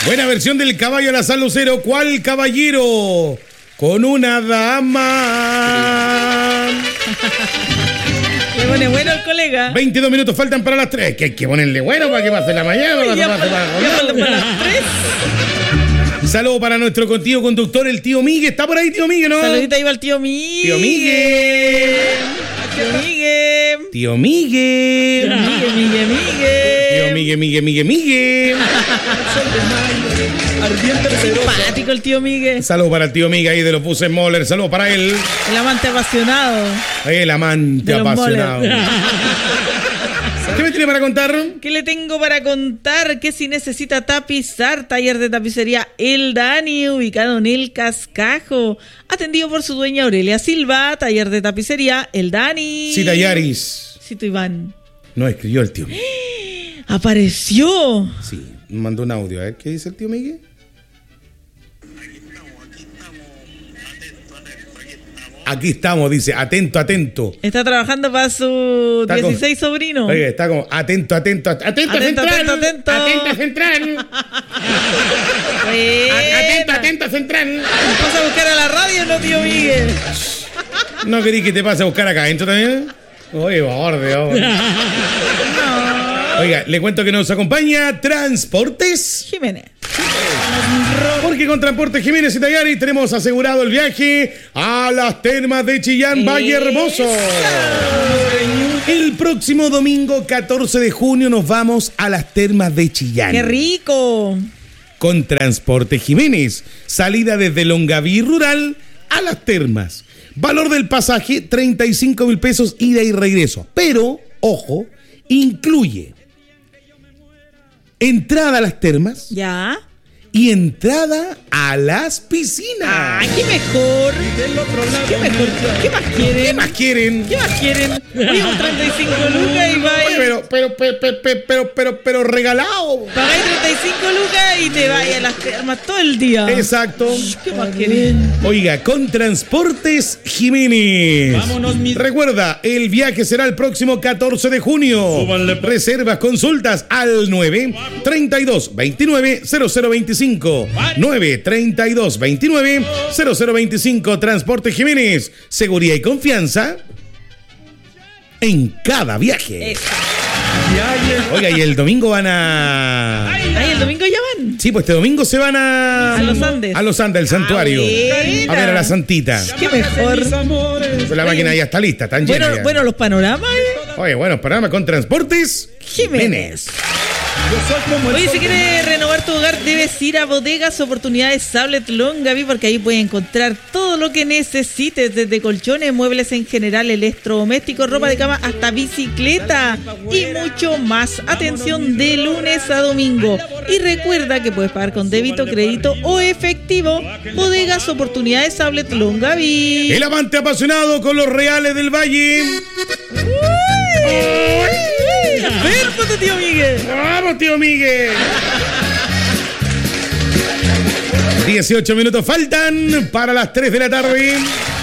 Buena versión del caballo a la sal Lucero. ¿Cuál caballero? Con una dama. Le pone bueno el colega. 22 minutos faltan para las 3. Que hay que ponerle bueno para que pase la mañana. Ya para las 3. Saludos para nuestro contigo conductor, el tío Miguel. ¿Está por ahí, tío Miguel, no? Saludita iba al tío Miguel. Tío Miguel. Tío Miguel. Tío Miguel. Tío Miguel. Simpático el tío Miguel. Saludos para el tío Miguel ahí de los buses Moller. Saludos para él. El amante apasionado. El amante apasionado. ¿Qué me tiene para contar? ¿Qué le tengo para contar? Que si necesita tapizar, taller de tapicería El Dani, ubicado en El Cascajo. Atendido por su dueña Aurelia Silva, taller de tapicería El Dani. Cita Yaris. Cito Iván. No, escribió el tío. ¡Apareció! Sí, mandó un audio. A ver, ¿qué dice el tío Miguel? Aquí estamos, dice, atento, atento. Está trabajando para su 16 sobrino. Oye, está como, atento, central. Atento, central. Atento, central. ¿Vas a buscar a la radio, no, tío Miguel? ¿No querís que te pase a buscar acá adentro también? Oye, borde. Oiga, le cuento que nos acompaña Transportes Jiménez. Porque con Transportes Jiménez y Tallaris tenemos asegurado el viaje a las termas de Chillán, Valle Hermoso. El próximo domingo 14 de junio nos vamos a las termas de Chillán. ¡Qué rico! Con Transportes Jiménez. Salida desde Longaví Rural a las termas. Valor del pasaje, 35,000 pesos ida y regreso. Pero, ojo, incluye entrada a las termas. Ya. Y entrada a las piscinas. ¡Ay, qué mejor! ¿Qué mejor? ¿Qué más quieren? ¿Qué más quieren? Oye, un 35 lucas y vais. Pero regalado. Pagáis 35 lucas y te vais a las termas todo el día. Exacto. ¿Qué más quieren? Oiga, con Transportes Jiménez. Vámonos, Recuerda, el viaje será el próximo 14 de junio. Súbanle. Reservas, consultas al 932-29-0025. 932-29-0025. Transporte Jiménez. Seguridad y confianza en cada viaje. Oiga, y el domingo van a... Ay, el domingo ya van. Sí, pues este domingo se van a... A los Andes. A los Andes, el santuario. Buena. A ver a la Santita. Qué mejor. Pues la máquina ya está lista, están llenas ya. Bueno, los panoramas. Oye, bueno, programa con Transportes Jiménez. Oye, si quieres renovar tu hogar, debes ir a Bodegas Oportunidades Sablet Longaví, porque ahí puedes encontrar todo lo que necesites, desde colchones, muebles en general, electrodomésticos, ropa de cama, hasta bicicleta y mucho más. Atención de lunes a domingo. Y recuerda que puedes pagar con débito, crédito o efectivo. Bodegas Oportunidades Sablet Longaví. El amante apasionado con los Reales del Valle. ¡Perfecto, tío Miguel! ¡Vamos, tío Miguel! 18 minutos faltan para las 3 de la tarde.